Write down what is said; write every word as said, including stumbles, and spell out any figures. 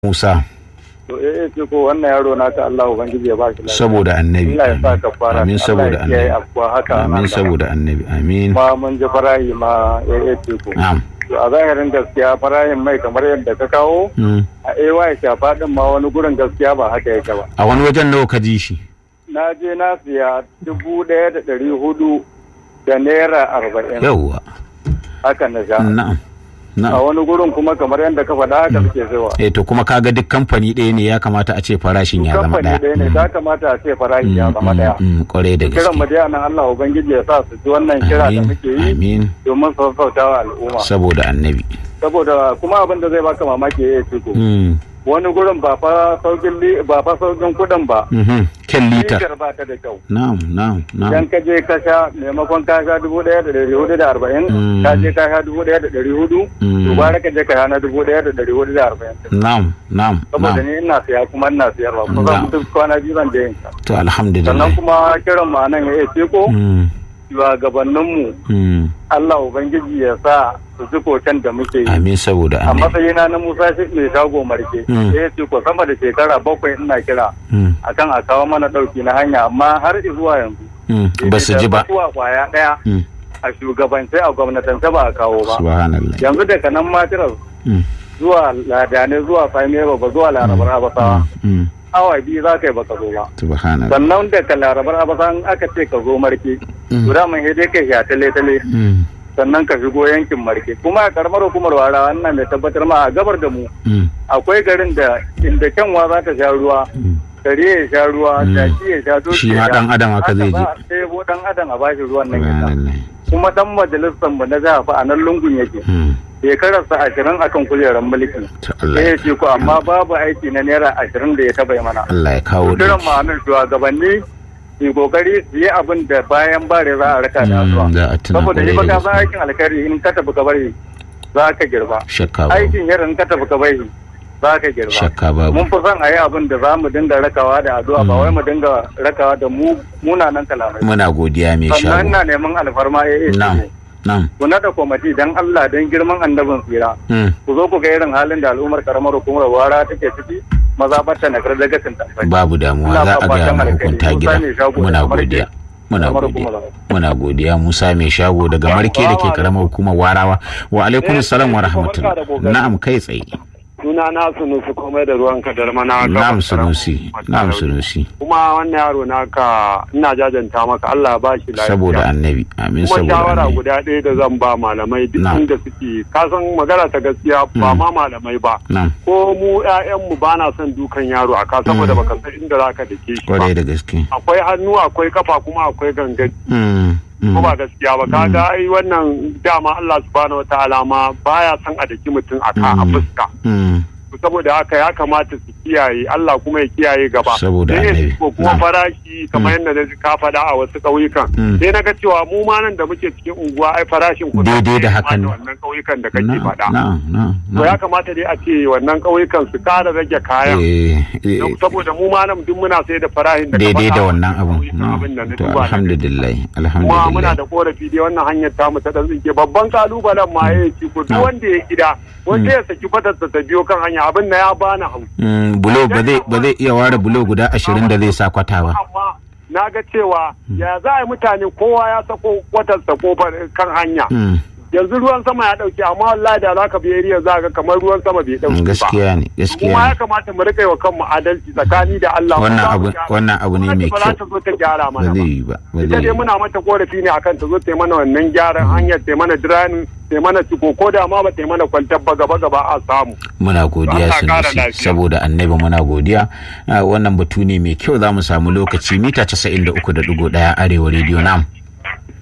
Musa. To eh ce ko wannan yaro naka Allah ubangiji ya ba shi lafiya. Saboda annabi. Allah ya sa ka fara. Amin saboda annabi. Amin saboda annabi. Amin. Ma mun ji farayi ma eh ce ko. Na'am. To a zahirin gaskiya farayin mai kamar yadda ka kawo a A Y shafa din ma wani gurin gaskiya ba haka yake ba. A wani wajen nawa ka ji shi? Na je na siya dubu ɗaya da ɗari hudu da naira arba'in. Yawwa. Haka na ja. Na'am. A wani gurin kuma kamar yadda ka faɗa haka suke zuwa. Eh to kuma kaga duk kamfani ɗaya ne ya kamata a ce farashin ya zama ɗaya. Kamfani ɗaya ne ya kamata a ce farashin ya zama ɗaya. Kwarai da gaske. Kiran mu dai nan Allah ubangiji ya sa su ji wannan kira da muke yi. Amin. Domin sauƙautawa al'umma. Saboda annabi. Saboda kuma abin da zai baka mamaki ya ce ko. Wani gurin ba fa saukin ba fa saukin kudin ba. Ken litar. Litar ba ta da kyau. Na'am na'am na'am. Idan ka je ka sha maimakon ka sha dubu ɗaya da ɗari hudu da arba'in, ka je ka sha dubu ɗaya da ɗari hudu, to gwara ka je ka sha na dubu ɗaya da ɗari hudu da arba'in. Na'am na'am. Saboda ni ina siya kuma ina siyarwa. Kuma duk kwana biyu zan je yin ka. To alhamdulillah. Sannan kuma kiran mu anan ya ce ko. Shugabanninmu Allah Ubangiji ya sa su ji koken da muke yi. Amin saboda a matsayina na Musa shi mai shago marke ya ce ko sama da shekara bakwai ina kira akan a kawo mana ɗauki na hanya amma har zuwa yanzu ba su ji ba zuwa kwaya ɗaya a shugabance a gwamnatance ba a kawo ba. Yanzu daga nan matirar zuwa ladane zuwa famiyar ba zuwa larabar abasawa awa biyu za ka yi baka zo ba. Sannan da ka larabar abasan aka ce ka zo marke. Guda mun hede ka ya tale tale. Sannan ka shigo yankin marke. Kuma a karamar hukumar wara wannan mai tabbatar ma a gabar da mu. Akwai garin da inda kyanwa za ta sha ruwa. Kare ya sha ruwa, jaki ya sha doki. Shi ma dan adam haka zai je. Sai bo dan adam a bashi ruwan nan ya kuma dan majalisar mu na jiha fa a nan lungun yake. Shekararsa ashirin akan kujerar mulki. Sai ya ce ku amma babu aiki na naira ashirin da ya taba mana. Allah ya kawo da. Kiran ma'anar shugabanni su kokari su yi abin da bayan bare za a raka da zuwa. Saboda shi baka san aikin alkhairi in ka tafi ka bari za ka girba. Aikin yarin ka tafi ka bari za ka girba. Shakka babu. Mun fi son a yi abin da za mu dinga rakawa da addu'a ba wai mu dinga rakawa da mu munanan kalamai. Muna godiya mai shago. Sannan ina neman alfarma ya yi. Ku nada kwamati don Allah don girman annabin tsira. Ku zo ku ga irin halin da al'ummar karamar hukumar wara take ciki maza bata na kar daga tinta. Babu damuwa za a ga hukunta gida. Muna godiya. Muna godiya. Muna godiya Musa mai shago daga marke da ke karamar hukumar warawa. Wa alaikum salam wa rahmatullah. Na'am kai tsaye. Suna na Sunusi komai da ruwan kadar mana. Na'am Sunusi. Na'am Sunusi. Kuma wannan yaro naka ina jajanta maka Allah ba shi lafiya. Saboda annabi. Amin saboda annabi. Kuma shawara guda ɗaya da zan ba malamai duk inda suke. Ka san magana ta gaskiya ba ma malamai ba. Ko mu ƴaƴanmu ba na son dukan yaro a ka saboda baka san inda zaka dake shi ba. Kwarai da gaske. Akwai hannu akwai kafa kuma akwai gangan. ko ba gaskiya ba kaga ai wannan dama Allah subhanahu wataala ma baya son a daki mutum a ka a fuska saboda haka ya kamata su kiyaye Allah kuma ya kiyaye gaba saboda annabi ko kuma farashi kamar yadda na ka faɗa a wasu ƙauyukan sai na ga cewa mu ma nan da muke cikin unguwa ai farashin kuɗi daidai da hakan wannan ƙauyukan da kake faɗa to ya kamata dai a ce wannan ƙauyukan su ƙara rage kayan saboda mu ma nan duk muna sai da farashin da daidai da wannan abun to alhamdulillah alhamdulillah kuma muna da korafi dai wannan hanyar tamu ta dan tsinke babban kalubalen ma ya ci ko duk wanda ya gida wanda ya saki fatarsa ta biyo kan hanya abin na ya bani hau. Bulo ba zai iya ware bulo guda ashirin da zai sa kwata ba. Amma na ga cewa ya za a yi mutane kowa ya sako kwatarsa kofar kan hanya. Yanzu ruwan sama ya dauke amma wallahi da za ka bi area za ka kamar ruwan sama bai dauke ba. Gaskiya ne gaskiya ne. Kuma ya kamata mu rika yi wa kanmu adalci tsakani da Allah. Wannan abu wannan abu ne mai kyau. Ba za ta zo ta gyara mana ba. Ba zai yi ba. Ita dai muna mata korafi ne akan ta zo ta yi mana wannan gyaran hanyar ta yi mana dirani ta yi mana ciko ko da ma ba ta yi mana kwantar ba gaba gaba a samu. Muna godiya Sunusi saboda annabi muna godiya wannan batu ne mai kyau za mu samu lokaci mita casa'in da uku da ɗigo ɗaya arewa rediyo nam.